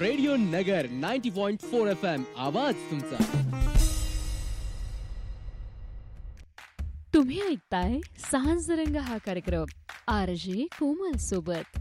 Radio नगर 90.4 FM आवाज तुमचा. तुम्ही ऐकताय सांजरंग हा कार्यक्रम आरजे कोमल सोबत.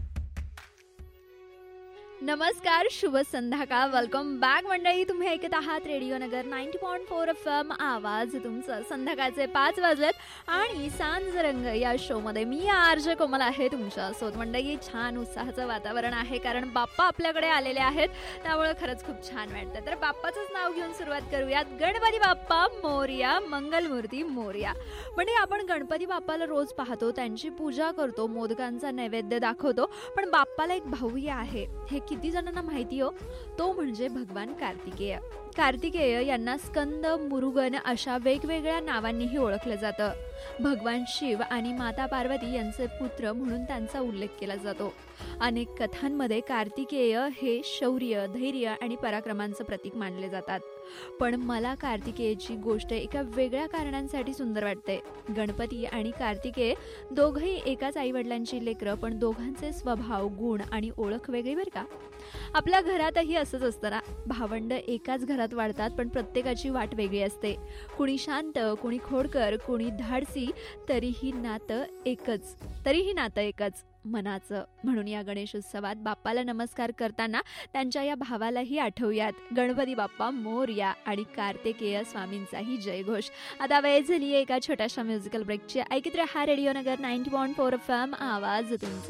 नमस्कार, शुभ संध्याकाळ, वेलकम बॅक मंडळी. तुम्ही ऐकत आहात रेडिओ नगर 90.4 FM आवाज तुमचं. संध्याकाळचे 5 वाजलेत आणि सांजरंग या शोमध्ये मी आरजे कोमल आहे तुमच्यासोबत. मंडळी, छान उत्साहाचं वातावरण आहे कारण बाप्पा आपल्याकडे आलेले आहेत, त्यामुळे खरंच खूप छान वाटतं. तर बाप्पाचंच नाव घेऊन सुरुवात करूयात. गणपती बाप्पा मोरया, मंगलमूर्ती मोरया. म्हणजे आपण गणपती बाप्पाला रोज पाहतो, त्यांची पूजा करतो, मोदकांचा नैवेद्य दाखवतो, पण बाप्पाला एक भाऊही आहे. हे किती जणांना माहिती हो? तो म्हणजे भगवान कार्तिकेय. कार्तिकेय यांना स्कंद, मुरुगन अशा वेगवेगळ्या नावांनीही ओळखलं जातं. भगवान शिव आणि माता पार्वती यांचे पुत्र म्हणून त्यांचा उल्लेख केला जातो. अनेक कथांमध्ये कार्तिकेय हे शौर्य, धैर्य आणि पराक्रमांचं प्रतीक मानले जातात. पण मला कार्तिकेयची गोष्ट एका वेगळ्या कारणांसाठी सुंदर वाटते. गणपती आणि कार्तिकेय दोघंही एकाच आईवडिलांची लेकरं, पण दोघांचे स्वभाव, गुण आणि ओळख वेगळी बरं का. आपल्या घरातही असंच असतं ना, भावंड एकाच घरात वाढतात, पण प्रत्येकाची वाट वेगळी असते. कुणी शांत, कुणी खोडकर, कुणी धाडसी, तरीही नातं एकच मनाचं. म्हणून या गणेश उत्सवात बाप्पाला नमस्कार करताना त्यांच्या या भावालाही आठवूयात. गणपती बाप्पा मोरया आणि कार्तिकेय स्वामींचाही जयघोष. आता वेळ झाली एका छोट्याशा म्युझिकल ब्रेकची. ऐकत रहा रेडिओ नगर 90.4 FM आवाज तुमचा.